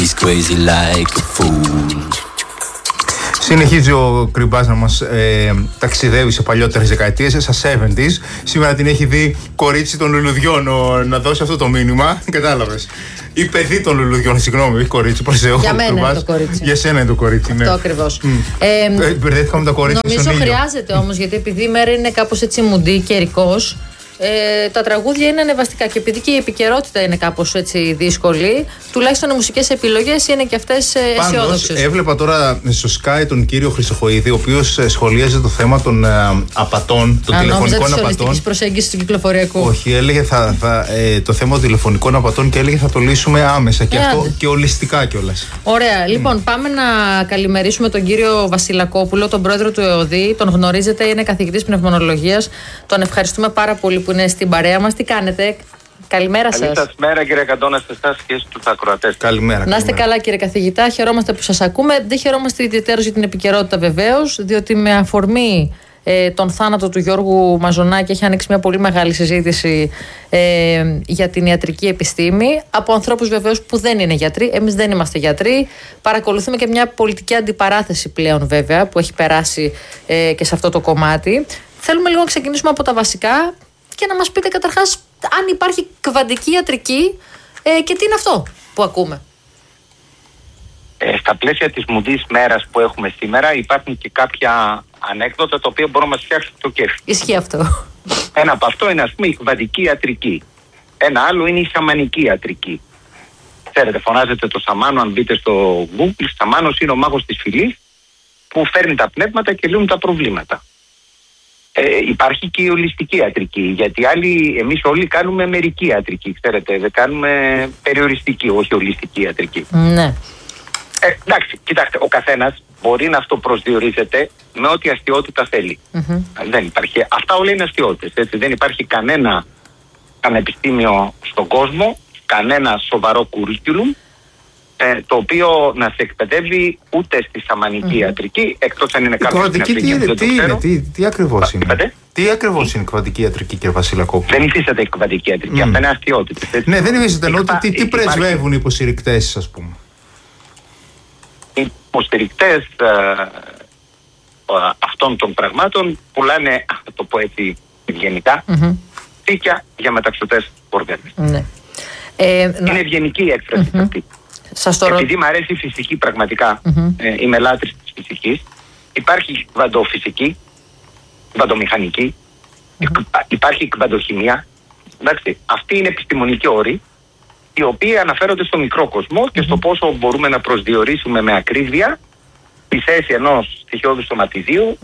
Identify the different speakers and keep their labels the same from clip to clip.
Speaker 1: She's crazy like a fool.
Speaker 2: Συνεχίζει ο Κρυμπάς να μας ταξιδεύει σε παλιότερες δεκαετίες, στα 70's. Σήμερα την έχει δει κορίτσι των λουλουδιών να δώσει αυτό το μήνυμα. Κατάλαβες. Ή παιδί των λουλουδιών, συγγνώμη, όχι κορίτσι, προσέχω.
Speaker 3: Για μένα είναι το κορίτσι.
Speaker 2: Για σένα είναι το κορίτσι, ναι.
Speaker 3: Αυτό ακριβώς.
Speaker 2: Μπερδεύτηκα με τα κορίτσια.
Speaker 3: Νομίζω χρειάζεται όμως, γιατί επειδή η μέρα είναι κάπως έτσι μουντή, καιρικός. Τα τραγούδια είναι ανεβαστικά και επειδή και η επικαιρότητα είναι κάπως έτσι δύσκολη, τουλάχιστον οι μουσικές επιλογές είναι και αυτές αισιόδοξες.
Speaker 2: Έβλεπα τώρα στο Sky τον κύριο Χρυσοχοίδη, ο οποίος σχολίαζε το θέμα των απατών, των τηλεφωνικών απατών.
Speaker 3: Της προσέγγισης του κυκλοφοριακού.
Speaker 2: Όχι, έλεγε το θέμα των τηλεφωνικών απατών και έλεγε θα το λύσουμε άμεσα και αυτό και ολιστικά κιόλας.
Speaker 3: Ωραία. Λοιπόν, πάμε να καλημερίσουμε τον κύριο Βασιλακόπουλο, τον πρόεδρο του ΕΟΔΗ. Τον γνωρίζετε, είναι καθηγητής πνευμονολογίας. Τον ευχαριστούμε πάρα πολύ που είναι στην παρέα μας. Τι κάνετε? Καλημέρα σας.
Speaker 4: Καλή σας μέρα, κύριε Καντώνα, σε εσάς και στους ακροατές.
Speaker 2: Καλημέρα.
Speaker 3: Να είστε καλά, κύριε καθηγητά. Χαιρόμαστε που σας ακούμε. Δεν χαιρόμαστε ιδιαίτερως για την επικαιρότητα, βεβαίως, διότι με αφορμή τον θάνατο του Γιώργου Μαζονάκη έχει ανοίξει μια πολύ μεγάλη συζήτηση για την ιατρική επιστήμη από ανθρώπους βεβαίως που δεν είναι γιατροί. Εμείς δεν είμαστε γιατροί. Παρακολουθούμε και μια πολιτική αντιπαράθεση πλέον, βέβαια, που έχει περάσει και σε αυτό το κομμάτι. Θέλουμε λίγο να ξεκινήσουμε από τα βασικά και να μας πείτε καταρχάς αν υπάρχει κβαντική ιατρική και τι είναι αυτό που ακούμε.
Speaker 4: Στα πλαίσια της μουντής μέρας που έχουμε σήμερα υπάρχουν και κάποια ανέκδοτα τα οποία μπορούν να μας φτιάξουν το κέφι.
Speaker 3: Ισχύει αυτό.
Speaker 4: Ένα από αυτό είναι, ας πούμε, η κβαντική ιατρική. Ένα άλλο είναι η σαμανική ιατρική. Ξέρετε, φωνάζετε το σαμάνο, αν μπείτε στο Google, σαμάνος είναι ο μάγος της φυλής που φέρνει τα πνεύματα και λύνουν τα προβλήματα. Υπάρχει και η ολιστική ιατρική, γιατί εμείς όλοι κάνουμε μερική ιατρική, ξέρετε, δεν κάνουμε περιοριστική, όχι ολιστική ιατρική.
Speaker 3: Ναι.
Speaker 4: Εντάξει, κοιτάξτε, ο καθένας μπορεί να αυτοπροσδιορίζεται με ό,τι αστιότητα θέλει. Δεν υπάρχει. Αυτά όλα είναι αστιότητες, έτσι. Δεν υπάρχει κανένα πανεπιστήμιο στον κόσμο, κανένα σοβαρό κουρίκουλουμ, το οποίο να σε εκπαιδεύει ούτε στη σαμανική ιατρική, εκτός αν είναι κάποιος στην Αφρική.
Speaker 2: Τι ακριβώς είναι? Τι ακριβώς είναι η κβαντική ιατρική, κύριε Βασιλακόπουλο?
Speaker 4: Δεν υφίσταται η κβαντική ιατρική, αυτά είναι αστιότητες.
Speaker 2: Ναι, δεν υφίσταται. Τι πρεσβεύουν οι υποστηρικτές, ας πούμε?
Speaker 4: Οι υποστηρικτές αυτών των πραγμάτων πουλάνε, θα το πω έτσι ευγενικά, τίκια για μεταξωτές μπορδέλες.
Speaker 3: Ναι.
Speaker 4: Είναι ευγενική η έκφραση αυτή. Επειδή μου αρέσει η φυσική πραγματικά, είμαι λάτρης της φυσικής, υπάρχει κβαντοφυσική, κβαντομηχανική, υπάρχει κβαντοχημία. Εντάξει, αυτοί είναι επιστημονικοί όροι, οι οποίοι αναφέρονται στο μικρό κόσμο και στο πόσο μπορούμε να προσδιορίσουμε με ακρίβεια τη θέση ενός στοιχειώδους σωματιδίου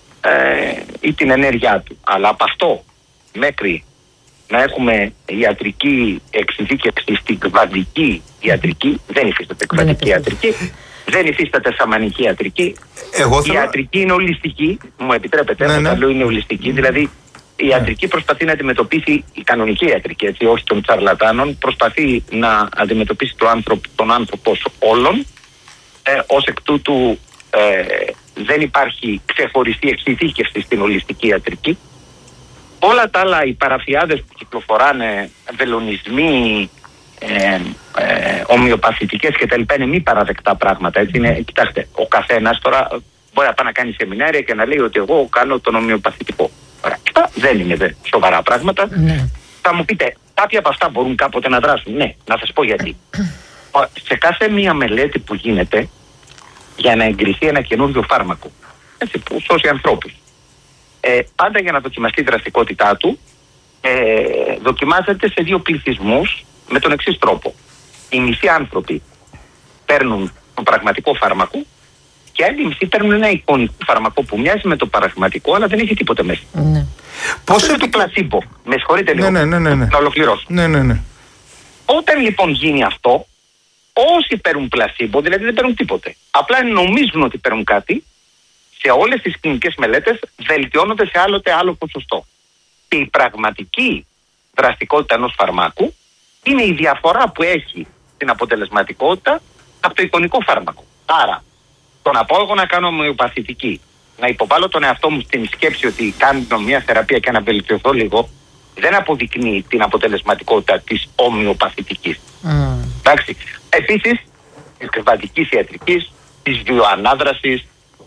Speaker 4: ή την ενέργειά του. Αλλά από αυτό μέχρι να έχουμε ιατρική εξειδίκευση στην κβαντική ιατρική, δεν υφίσταται κβαντική ιατρική, δεν υφίσταται σαμανική ιατρική. Η ιατρική είναι ολιστική, μου επιτρέπετε, όταν λέω είναι ολιστική, δηλαδή η ιατρική προσπαθεί να αντιμετωπίσει, η κανονική ιατρική, έτσι, όχι των τσαρλατάνων, προσπαθεί να αντιμετωπίσει τον άνθρωπο ως όλον. Ως εκ τούτου δεν υπάρχει ξεχωριστή εξειδίκευση στην ολιστική ιατρική. Όλα τα άλλα, οι παραφιάδες που κυκλοφοράνε, βελονισμοί, ομοιοπαθητικές κτλ. Είναι μη παραδεκτά πράγματα. Έτσι είναι, κοιτάξτε, ο καθένας τώρα μπορεί να πάει να κάνει σεμινάρια και να λέει ότι εγώ κάνω τον ομοιοπαθητικό. Αυτά δεν είναι σοβαρά πράγματα. Θα μου πείτε, κάποια από αυτά μπορούν κάποτε να δράσουν. Ναι, να σας πω γιατί. Σε κάθε μία μελέτη που γίνεται για να εγκριθεί ένα καινούργιο φάρμακο, έτσι, που σώσει ανθρώπους, πάντα για να δοκιμαστεί η δραστικότητά του, δοκιμάζεται σε δύο πληθυσμούς με τον εξής τρόπο. Οι μισοί άνθρωποι παίρνουν το πραγματικό φάρμακο και άλλοι μισοί παίρνουν ένα εικονικό φάρμακο που μοιάζει με το πραγματικό, αλλά δεν έχει τίποτε μέσα. Πώς είναι το πλασίμπο? Με συγχωρείτε λίγο, να ολοκληρώσω. Όταν λοιπόν γίνει αυτό, όσοι παίρνουν πλασίμπο, δηλαδή δεν παίρνουν τίποτε, απλά νομίζουν ότι παίρνουν κάτι, σε όλες τις κλινικές μελέτες βελτιώνονται σε άλλο ποσοστό. Και η πραγματική δραστικότητα ενός φαρμάκου είναι η διαφορά που έχει την αποτελεσματικότητα από το εικονικό φάρμακο. Άρα, το να πω εγώ να κάνω ομοιοπαθητική, να υποβάλω τον εαυτό μου στην σκέψη ότι κάνω μια θεραπεία και να βελτιωθώ λίγο, δεν αποδεικνύει την αποτελεσματικότητα της ομοιοπαθητικής. Εντάξει. Επίσης, της κρεβατικής ιατρικής, της βιοανάδρασης,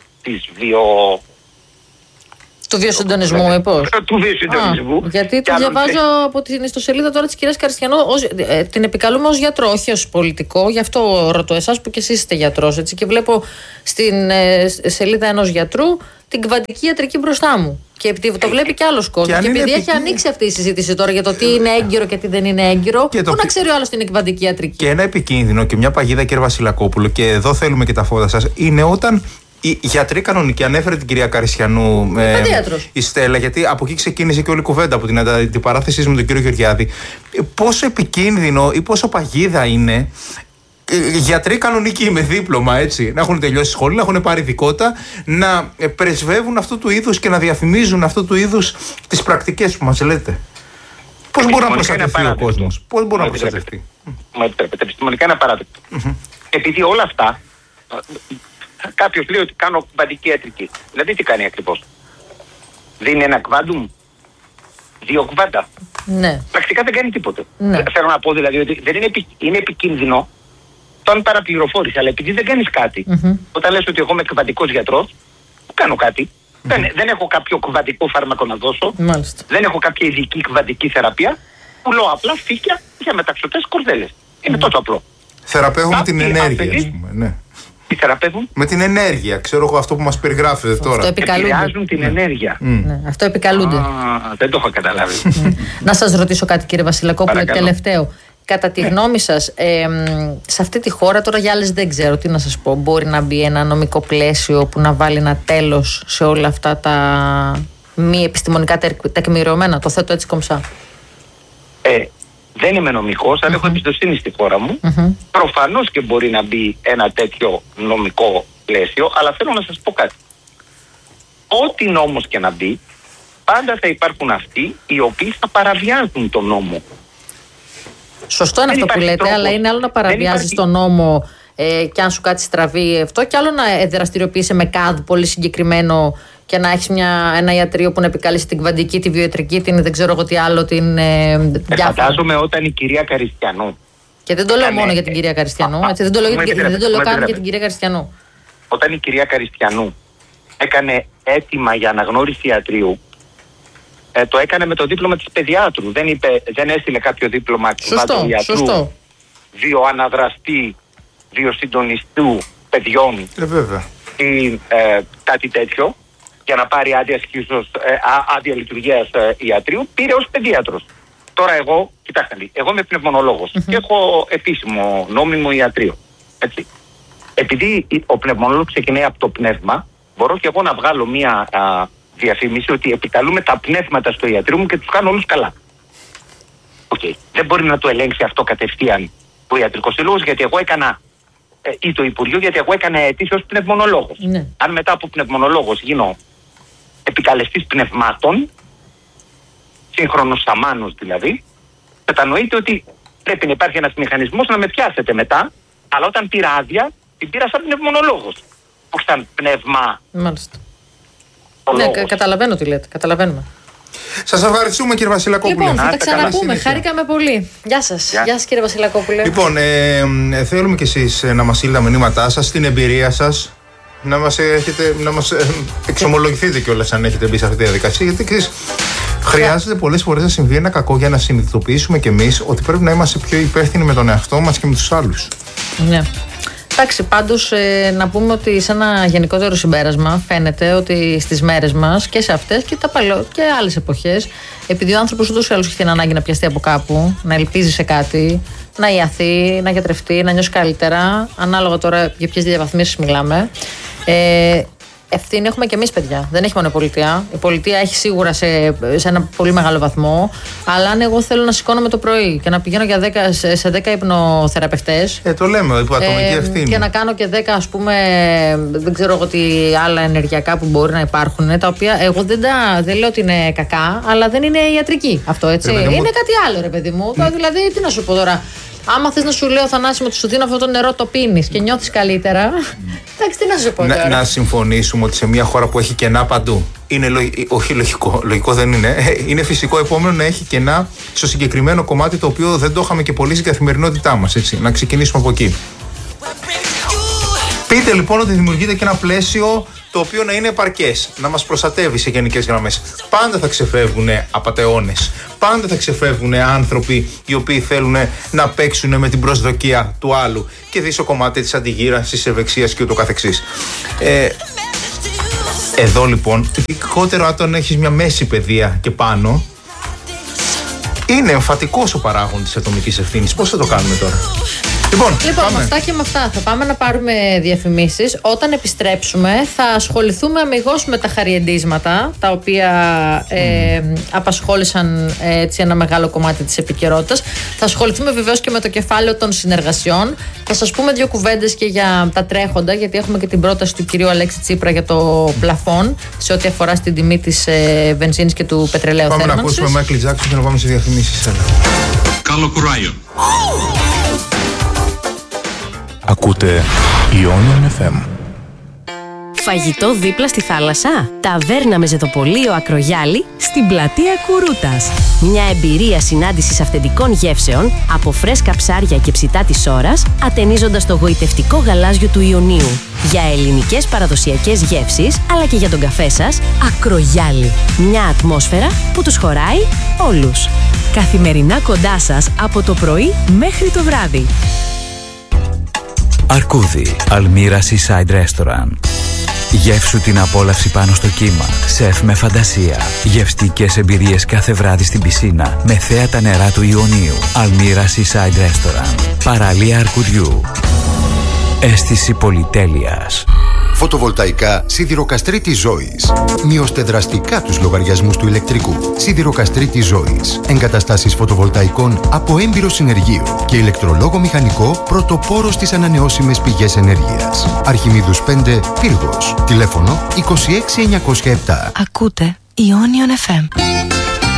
Speaker 3: του βιοσυντονισμού, μήπως.
Speaker 4: Του βιοσυντονισμού.
Speaker 3: Γιατί το διαβάζω από την ιστοσελίδα τώρα της κυρίας Καριστιανού, την επικαλούμε ως γιατρό, όχι ως πολιτικό. Γι' αυτό ρωτώ εσάς που και εσείς είστε γιατρός. Έτσι, και βλέπω στην σελίδα ενός γιατρού την κβαντική ιατρική μπροστά μου. Και το βλέπει και άλλος κόσμος. Και επειδή έχει ανοίξει αυτή η συζήτηση τώρα για το τι είναι έγκυρο και τι δεν είναι έγκυρο, πού να ξέρει ο άλλος την κβαντική ιατρική.
Speaker 2: Και ένα επικίνδυνο και μια παγίδα, κύριε Βασιλακόπουλο, και εδώ θέλουμε και τα φώτα σας, είναι όταν οι γιατροί κανονικοί, ανέφερε την κυρία Καριστιανού η Στέλλα, γιατί από εκεί ξεκίνησε και όλη η κουβέντα από την αντιπαράθεσή με τον κύριο Γεωργιάδη. Πόσο επικίνδυνο ή πόσο παγίδα είναι γιατροί κανονικοί με δίπλωμα, έτσι, να έχουν τελειώσει σχολείο, να έχουν πάρει ειδικότητα, να πρεσβεύουν αυτού του είδους και να διαφημίζουν αυτού του είδους τις πρακτικές που μας λέτε. Πώς μπορεί να προστατευτεί ο κόσμος, πώς μπορεί να προστατευτεί.
Speaker 4: Μου επιτρέπετε, επιστημονικά είναι απαράδεκτο. Επειδή όλα αυτά. Κάποιος λέει ότι κάνω κβαντική ιατρική. Δηλαδή τι κάνει ακριβώς? Δίνει ένα κβάντουμ, 2 κβάντα.
Speaker 3: Ναι.
Speaker 4: Πρακτικά δεν κάνει τίποτε.
Speaker 3: Ναι.
Speaker 4: Θέλω να πω δηλαδή ότι δεν είναι επικίνδυνο τον παραπληροφόρηση, αλλά επειδή δεν κάνεις κάτι, όταν λες ότι εγώ είμαι κβαντικός γιατρός, κάνω κάτι. Δεν έχω κάποιο κβαντικό φάρμακο να δώσω.
Speaker 3: Μάλιστα.
Speaker 4: Δεν έχω κάποια ειδική κβαντική θεραπεία. Πουλώ απλά φύκια για μεταξωτές κορδέλες. Είναι τόσο απλό.
Speaker 2: Θεραπεύουμε την ενέργεια, ας πούμε. Ναι.
Speaker 4: Τι θεραπεύουν?
Speaker 2: Με την ενέργεια, ξέρω εγώ αυτό που μας περιγράφετε τώρα.
Speaker 4: Επηρεάζουν την ενέργεια.
Speaker 3: Ναι, αυτό επικαλούνται.
Speaker 4: Δεν το έχω καταλάβει.
Speaker 3: Να σας ρωτήσω κάτι, κύριε Βασιλακόπουλο, τελευταίο. Κατά τη γνώμη σας, σε αυτή τη χώρα, τώρα για άλλες δεν ξέρω τι να σας πω, μπορεί να μπει ένα νομικό πλαίσιο που να βάλει ένα τέλος σε όλα αυτά τα μη επιστημονικά τεκμηριωμένα? Το θέτω έτσι κομψά.
Speaker 4: Δεν είμαι νομικός, αλλά έχω εμπιστοσύνη στη χώρα μου. Προφανώς και μπορεί να μπει ένα τέτοιο νομικό πλαίσιο, αλλά θέλω να σας πω κάτι. Ό,τι νόμος και να μπει, πάντα θα υπάρχουν αυτοί οι οποίοι θα παραβιάζουν τον νόμο.
Speaker 3: Σωστό είναι αυτό που λέτε, τρόπος. Αλλά είναι άλλο να παραβιάζεις τον νόμο και αν σου κάτι στραβεί αυτό, και άλλο να δραστηριοποιείσαι με ΚΑΔ πολύ συγκεκριμένο και να έχεις ένα ιατρείο που να επικαλέσει την κβαντική, τη βιοϊατρική, την δεν ξέρω εγώ τι άλλο, την
Speaker 4: φαντάζομαι όταν η κυρία Καριστιανού.
Speaker 3: Και δεν το λέω μόνο για την κυρία Καριστιανού, έτσι, δεν το λέω καν για την κυρία Καριστιανού.
Speaker 4: Όταν η κυρία Καριστιανού έκανε αίτημα για αναγνώριση ιατρείου, το έκανε με το δίπλωμα της παιδιάτρου. Δεν έστειλε κάποιο δίπλωμα ιατρού, βιοαναδραστή, βιοσυντονιστού παιδιών ή κάτι τέτοιο, για να πάρει άδεια λειτουργίας ιατρείου. Πήρε ως παιδίατρος. Τώρα εγώ, κοιτάξτε, εγώ είμαι πνευμονολόγος και έχω επίσημο νόμιμο ιατρείο. Έτσι. Επειδή ο πνευμονολόγος ξεκινάει από το πνεύμα, μπορώ και εγώ να βγάλω μία διαφήμιση ότι επικαλούμε τα πνεύματα στο ιατρείο μου και τους κάνω όλους καλά. Okay. Δεν μπορεί να το ελέγξει αυτό κατευθείαν ο ιατρικός σύλλογος, γιατί εγώ έκανα ή το Υπουργείο, γιατί εγώ έκανα αίτηση ως πνευμονολόγος. Ναι. Αν μετά από πνευμονολόγος γίνω επικαλεστής πνευμάτων, σύγχρονος σαμάνος δηλαδή, κατανοείτε ότι πρέπει να υπάρχει ένας μηχανισμός να με πιάσετε μετά, αλλά όταν πήρα άδεια, την πήρα σαν πνευμονολόγος. Όχι σαν πνεύμα.
Speaker 3: Μάλιστα. Ναι, καταλαβαίνω τι λέτε. Καταλαβαίνουμε.
Speaker 2: Σας ευχαριστούμε, κύριε Βασιλακόπουλε.
Speaker 3: Λοιπόν, θα τα ξαναπούμε. Χάρηκαμε πολύ. Γεια σας. Γεια σας, κύριε Βασιλακόπουλε.
Speaker 2: Λοιπόν, θέλουμε κι εσείς να μας στείλετε τα μηνύματά σας, την εμπειρία σας, να μας εξομολογηθείτε κιόλας αν έχετε μπει σε αυτή τη διαδικασία. Γιατί ξέρεις, χρειάζεται πολλές φορές να συμβεί ένα κακό για να συνειδητοποιήσουμε κι εμείς ότι πρέπει να είμαστε πιο υπεύθυνοι με τον εαυτό μας και με τους άλλους.
Speaker 3: Ναι. Εντάξει, πάντως να πούμε ότι σε ένα γενικότερο συμπέρασμα φαίνεται ότι στις μέρες μας και σε αυτές και άλλες εποχές, επειδή ο άνθρωπος ούτως ή άλλως έχει την ανάγκη να πιαστεί από κάπου, να ελπίζει σε κάτι, να ιαθεί, να γιατρευτεί, να νιώσει καλύτερα, ανάλογα τώρα για ποιες διαβαθμίσεις μιλάμε, ευθύνη έχουμε και εμείς, παιδιά. Δεν έχει μόνο η πολιτεία. Η πολιτεία έχει σίγουρα σε ένα πολύ μεγάλο βαθμό. Αλλά αν εγώ θέλω να σηκώνομαι το πρωί και να πηγαίνω σε 10 υπνοθεραπευτές.
Speaker 2: Το λέμε, υπό ατομική ευθύνη.
Speaker 3: Και να κάνω και 10, ας πούμε, δεν ξέρω εγώ τι άλλα ενεργειακά που μπορεί να υπάρχουν. Τα οποία εγώ δεν λέω ότι είναι κακά, αλλά δεν είναι ιατρική αυτό, έτσι. Είναι κάτι άλλο, ρε παιδί μου. Δηλαδή, τι να σου πω τώρα. Άμα θες να σου λέω, Θανάση, ότι σου δίνω αυτό το νερό, το πίνεις και νιώθεις καλύτερα. Εντάξει, τι να σου πω τώρα.
Speaker 2: Να συμφωνήσουμε ότι σε μια χώρα που έχει κενά παντού. Είναι όχι λογικό. Λογικό δεν είναι. Είναι φυσικό επόμενο να έχει κενά στο συγκεκριμένο κομμάτι, το οποίο δεν το είχαμε και πολύ στην καθημερινότητά μας. Να ξεκινήσουμε από εκεί. Πείτε λοιπόν ότι δημιουργείται και ένα πλαίσιο το οποίο να είναι επαρκές, να μας προστατεύει σε γενικές γραμμές. Πάντα θα ξεφεύγουν απατεώνες. Πάντα θα ξεφεύγουν άνθρωποι οι οποίοι θέλουν να παίξουν με την προσδοκία του άλλου και δει στο κομμάτι της αντιγύρανσης, ευεξίας και ούτω καθεξής. Εδώ λοιπόν, ειδικότερο όταν έχεις μια μέση παιδεία και πάνω, είναι εμφατικός ο παράγων της ατομικής ευθύνης. Πώς θα το κάνουμε τώρα? Λοιπόν,
Speaker 3: με αυτά και με αυτά θα πάμε να πάρουμε διαφημίσεις. Όταν επιστρέψουμε θα ασχοληθούμε αμιγώς με τα χαριεντίσματα, τα οποία απασχόλησαν έτσι ένα μεγάλο κομμάτι της επικαιρότητας. Θα ασχοληθούμε βεβαίως και με το κεφάλαιο των συνεργασιών. Θα σας πούμε 2 κουβέντες και για τα τρέχοντα, γιατί έχουμε και την πρόταση του κυρίου Αλέξη Τσίπρα για το πλαφόν σε ό,τι αφορά στην τιμή της βενζίνης και του πετρελαίου θέρμανσης.
Speaker 2: Πάμε να ακούσουμε Μάικλ Τζάκσον και να πάμε σε διαφημίσεις.
Speaker 5: Καλό κουράγιο.
Speaker 1: Ακούτε Ionian FM.
Speaker 6: Φαγητό δίπλα στη θάλασσα. Ταβέρνα με ζεδοπολείο Ακρογιάλη στην πλατεία Κουρούτας. Μια εμπειρία συνάντησης αυθεντικών γεύσεων από φρέσκα ψάρια και ψητά της ώρας, ατενίζοντας το γοητευτικό γαλάζιο του Ιωνίου. Για ελληνικές παραδοσιακές γεύσεις, αλλά και για τον καφέ σας, Ακρογιάλη. Μια ατμόσφαιρα που τους χωράει όλους. Καθημερινά κοντά σας από το πρωί μέχρι το βράδυ.
Speaker 7: Αρκούδι, Αλμύρα Seaside Restaurant. Γεύσου την απόλαυση πάνω στο κύμα. Σεφ με φαντασία. Γευστικές εμπειρίες κάθε βράδυ στην πισίνα με θέα τα νερά του Ιωνίου. Αλμύρα Seaside Restaurant. Παραλία Αρκουδιού. Αίσθηση πολυτέλειας.
Speaker 8: Φωτοβολταϊκά Σιδηροκαστρίτης Ζώης. Μειώστε δραστικά τους λογαριασμούς του ηλεκτρικού. Σιδηροκαστρίτης Ζώης. Εγκαταστάσεις φωτοβολταϊκών από έμπειρο συνεργείο και ηλεκτρολόγο μηχανικό πρωτοπόρο στις ανανεώσιμες πηγές ενέργειας. Αρχιμίδους 5, Πύργος. Τηλέφωνο 26907.
Speaker 6: Ακούτε Ionian FM.